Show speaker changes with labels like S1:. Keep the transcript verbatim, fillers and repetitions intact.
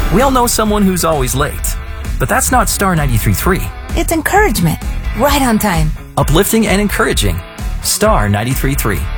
S1: We all know someone who's always late. But that's not Star ninety-three point three.
S2: It's encouragement. Right on time.
S1: Uplifting and encouraging. Star ninety-three point three.